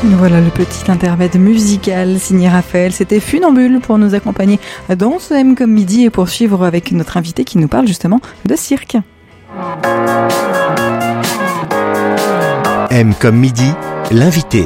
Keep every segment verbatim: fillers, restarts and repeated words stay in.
Voilà le petit intermède musical signé Raphaël. C'était Funambule pour nous accompagner dans ce M comme midi et poursuivre avec notre invité qui nous parle justement de cirque. M comme midi, l'invité.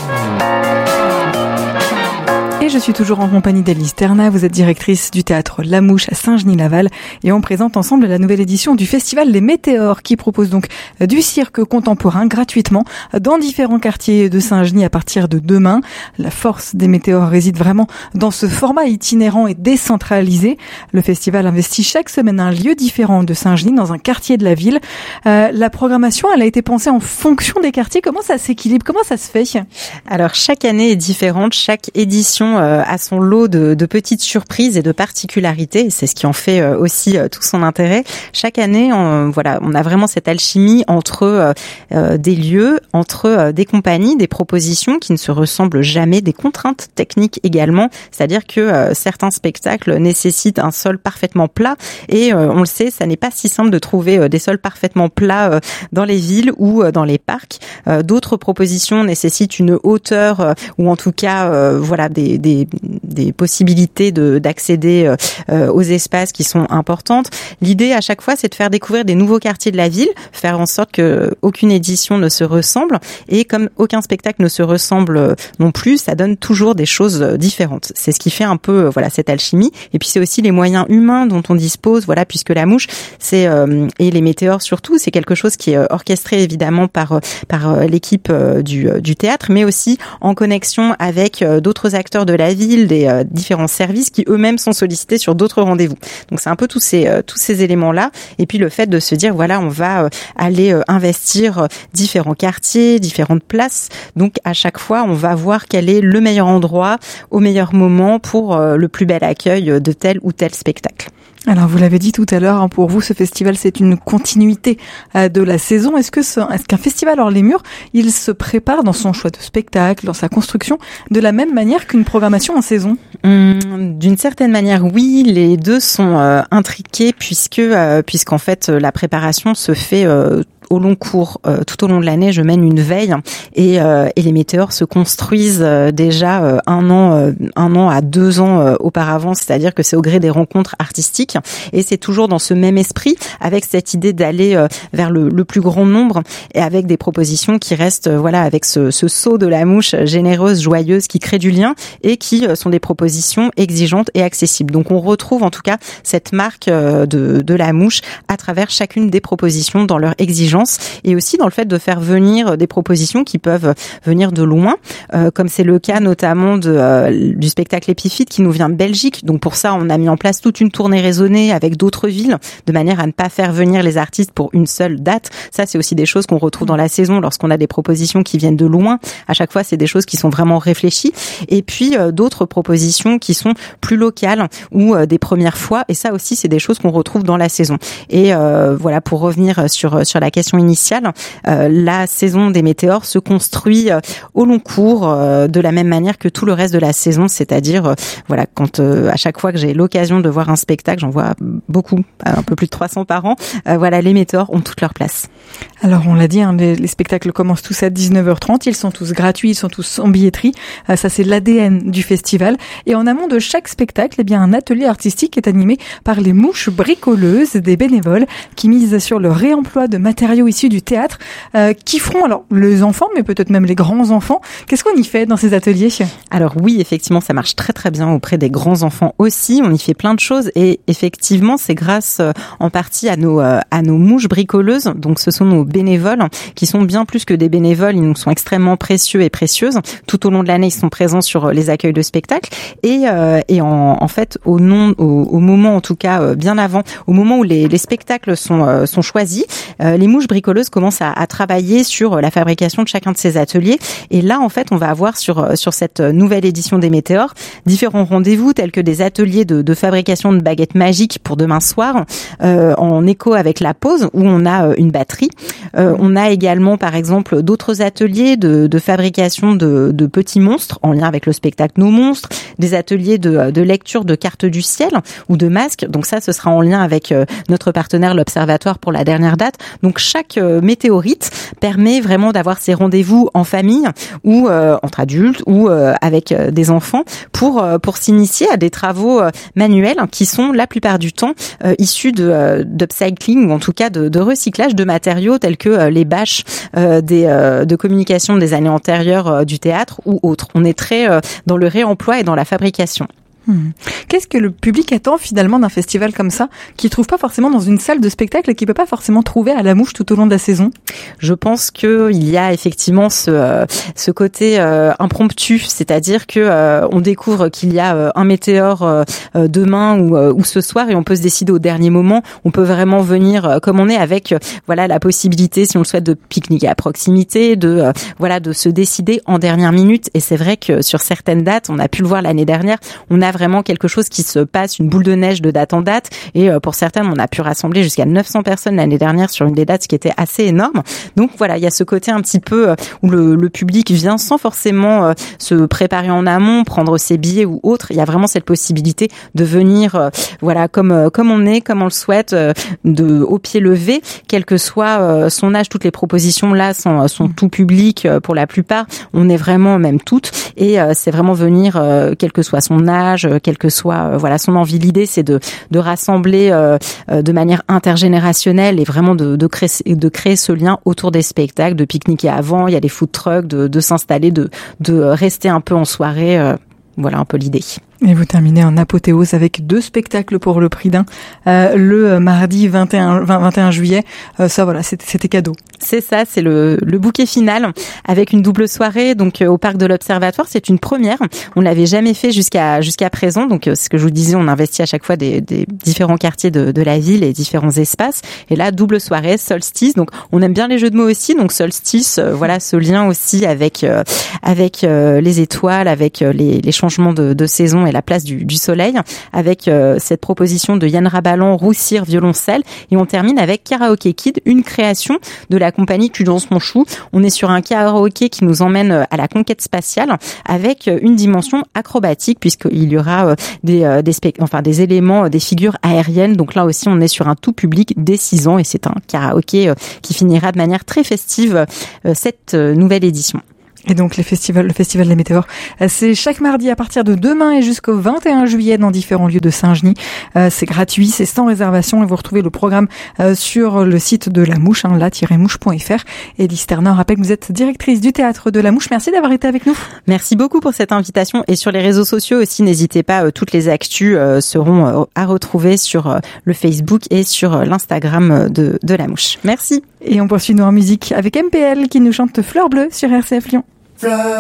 Et je suis toujours en compagnie d'Élise Terna, vous êtes directrice du théâtre La Mouche à Saint-Genis-Laval et on présente ensemble la nouvelle édition du festival Les Météores qui propose donc du cirque contemporain gratuitement dans différents quartiers de Saint-Genis à partir de demain. La force des Météores réside vraiment dans ce format itinérant et décentralisé. Le festival investit chaque semaine un lieu différent de Saint-Genis dans un quartier de la ville. Euh, la programmation, elle a été pensée en fonction des quartiers. Comment ça s'équilibre? Comment ça se fait? Alors chaque année est différente, chaque édition à son lot de, de petites surprises et de particularités. C'est ce qui en fait aussi tout son intérêt. Chaque année, on, voilà, on a vraiment cette alchimie entre euh, des lieux, entre euh, des compagnies, des propositions qui ne se ressemblent jamais, des contraintes techniques également. C'est-à-dire que euh, certains spectacles nécessitent un sol parfaitement plat et euh, on le sait, ça n'est pas si simple de trouver euh, des sols parfaitement plats euh, dans les villes ou euh, dans les parcs. Euh, d'autres propositions nécessitent une hauteur euh, ou en tout cas, euh, voilà, des Des, des possibilités de, d'accéder euh, aux espaces qui sont importantes. L'idée à chaque fois, c'est de faire découvrir des nouveaux quartiers de la ville, faire en sorte que aucune édition ne se ressemble. Et comme aucun spectacle ne se ressemble non plus, ça donne toujours des choses différentes. C'est ce qui fait un peu voilà cette alchimie. Et puis c'est aussi les moyens humains dont on dispose. Voilà, puisque La Mouche, c'est euh, et les Météores surtout, c'est quelque chose qui est orchestré évidemment par par l'équipe du du théâtre, mais aussi en connexion avec d'autres acteurs de la ville, des euh, différents services qui eux-mêmes sont sollicités sur d'autres rendez-vous. Donc c'est un peu tous ces euh, tous ces éléments-là. Et puis le fait de se dire voilà, on va euh, aller euh, investir euh, différents quartiers, différentes places. Donc à chaque fois, on va voir quel est le meilleur endroit au meilleur moment pour euh, le plus bel accueil de tel ou tel spectacle. Alors vous l'avez dit tout à l'heure, hein, pour vous ce festival c'est une continuité euh, de la saison. Est-ce que ce, est-ce qu'un festival hors les murs, il se prépare dans son choix de spectacle, dans sa construction, de la même manière qu'une programmation en saison? Hum, d'une certaine manière, oui, les deux sont euh, intriqués puisque euh, puisqu'en fait la préparation se fait euh, au long cours, euh, tout au long de l'année, je mène une veille et, euh, et les Météores se construisent euh, déjà euh, un an, euh, un an à deux ans euh, auparavant, c'est-à-dire que c'est au gré des rencontres artistiques et c'est toujours dans ce même esprit, avec cette idée d'aller euh, vers le, le plus grand nombre et avec des propositions qui restent, euh, voilà, avec ce, ce saut de La Mouche généreuse, joyeuse, qui crée du lien et qui euh, sont des propositions exigeantes et accessibles. Donc on retrouve en tout cas cette marque euh, de, de La Mouche à travers chacune des propositions dans leur exigence. Et aussi dans le fait de faire venir des propositions qui peuvent venir de loin, euh, comme c'est le cas notamment de, euh, du spectacle Épiphyte qui nous vient de Belgique. Donc pour ça, on a mis en place toute une tournée raisonnée avec d'autres villes, de manière à ne pas faire venir les artistes pour une seule date. Ça, c'est aussi des choses qu'on retrouve dans la saison lorsqu'on a des propositions qui viennent de loin. À chaque fois, c'est des choses qui sont vraiment réfléchies. Et puis euh, d'autres propositions qui sont plus locales ou euh, des premières fois. Et ça aussi, c'est des choses qu'on retrouve dans la saison. Et euh, voilà, pour revenir sur sur la question initiale, euh, la saison des Météores se construit euh, au long cours euh, de la même manière que tout le reste de la saison, c'est-à-dire euh, voilà, quand euh, à chaque fois que j'ai l'occasion de voir un spectacle, j'en vois beaucoup, un peu plus de trois cents par an, euh, voilà, les Météores ont toute leur place. Alors on l'a dit, hein, les, les spectacles commencent tous à dix-neuf heures trente, ils sont tous gratuits, ils sont tous en billetterie, euh, ça c'est l'A D N du festival. Et en amont de chaque spectacle, eh bien un atelier artistique est animé par les Mouches bricoleuses, des bénévoles qui misent sur le réemploi de matériaux issus du théâtre, euh, qui feront alors les enfants, mais peut-être même les grands enfants. Qu'est-ce qu'on y fait dans ces ateliers? Alors oui, effectivement, ça marche très très bien auprès des grands enfants aussi. On y fait plein de choses et effectivement, c'est grâce euh, en partie à nos euh, à nos mouches bricoleuses. Donc ce sont nos bénévoles qui sont bien plus que des bénévoles. Ils nous sont extrêmement précieux et précieuses. Tout au long de l'année, ils sont présents sur les accueils de spectacles et euh, et en, en fait au nom au, au moment en tout cas euh, bien avant, au moment où les, les spectacles sont euh, sont choisis, euh, les mouches bricoleuses commencent à, à travailler sur la fabrication de chacun de ces ateliers. Et là, en fait, on va avoir sur sur cette nouvelle édition des Météores différents rendez-vous tels que des ateliers de, de fabrication de baguettes magiques pour demain soir, euh, en écho avec la pause où on a une batterie. Euh, on a également, par exemple, d'autres ateliers de, de fabrication de, de petits monstres en lien avec le spectacle Nos Monstres, des ateliers de, de lecture de cartes du ciel ou de masques. Donc ça, ce sera en lien avec notre partenaire, l'Observatoire, pour la dernière date. Donc chaque chaque euh, météorite permet vraiment d'avoir ces rendez-vous en famille ou euh, entre adultes ou euh, avec euh, des enfants pour euh, pour s'initier à des travaux euh, manuels qui sont la plupart du temps euh, issus de euh, d'upcycling ou en tout cas de, de recyclage de matériaux tels que euh, les bâches euh, des euh, de communication des années antérieures euh, du théâtre ou autres. On est très euh, dans le réemploi et dans la fabrication. Hmm. Qu'est-ce que le public attend finalement d'un festival comme ça, qu'il trouve pas forcément dans une salle de spectacle et qu'il peut pas forcément trouver à la Mouche tout au long de la saison? Je pense que il y a effectivement ce euh, ce côté euh, impromptu, c'est-à-dire que euh, on découvre qu'il y a euh, un météore euh, demain ou euh, ou ce soir et on peut se décider au dernier moment. On peut vraiment venir euh, comme on est avec euh, voilà la possibilité, si on le souhaite, de pique-niquer à proximité, de euh, voilà de se décider en dernière minute. Et c'est vrai que sur certaines dates, on a pu le voir l'année dernière, on a vraiment quelque chose qui se passe, une boule de neige de date en date. Et pour certaines, on a pu rassembler jusqu'à neuf cents personnes l'année dernière sur une des dates qui était assez énorme. Donc voilà, il y a ce côté un petit peu où le, le public vient sans forcément se préparer en amont, prendre ses billets ou autre. Il y a vraiment cette possibilité de venir, voilà, comme comme on est, comme on le souhaite, de au pied levé, quel que soit son âge. Toutes les propositions là sont, sont tout public pour la plupart. On est vraiment même toutes, et c'est vraiment venir, quel que soit son âge, quelle que soit euh, voilà son envie. L'idée, c'est de de rassembler euh, euh, de manière intergénérationnelle et vraiment de de créer de créer ce lien autour des spectacles, de pique-niquer avant. Il y a des food trucks, de de s'installer, de de rester un peu en soirée. Euh, voilà un peu l'idée. Et vous terminez en apothéose avec deux spectacles pour le prix d'un. Euh, le mardi vingt et un, vingt, vingt et un juillet, euh, ça voilà, c'était, c'était cadeau. C'est ça, c'est le, le bouquet final avec une double soirée donc euh, au parc de l'Observatoire. C'est une première. On l'avait jamais fait jusqu'à jusqu'à présent. Donc euh, ce que je vous disais, on investit à chaque fois des, des différents quartiers de, de la ville et différents espaces. Et là, double soirée, solstice. Donc on aime bien les jeux de mots aussi. Donc solstice, euh, voilà ce lien aussi avec euh, avec euh, les étoiles, avec euh, les, les changements de, de saison et la place du, du soleil, avec euh, cette proposition de Yann Rabalan, Roussir, violoncelle, et on termine avec Karaoke Kid, une création de la compagnie Cudence Mon Chou. On est sur un karaoké qui nous emmène à la conquête spatiale avec une dimension acrobatique puisqu'il y aura des euh, des, spect- enfin, des éléments, des figures aériennes. Donc là aussi, on est sur un tout public dès six ans et c'est un karaoké euh, qui finira de manière très festive euh, cette euh, nouvelle édition. Et donc les festivals, le festival des météores, c'est chaque mardi à partir de demain et jusqu'au vingt et un juillet dans différents lieux de Saint-Genis. Euh, c'est gratuit, c'est sans réservation et vous retrouvez le programme euh, sur le site de La Mouche, hein, la tiret mouche point f r. Et Lise Ternin, rappelle que vous êtes directrice du théâtre de La Mouche. Merci d'avoir été avec nous. Merci beaucoup pour cette invitation et sur les réseaux sociaux aussi, n'hésitez pas, euh, toutes les actus euh, seront euh, à retrouver sur euh, le Facebook et sur euh, l'Instagram de, de La Mouche. Merci. Et on poursuit nous en musique avec M P L qui nous chante Fleur Bleue sur R C F Lyon. Fleur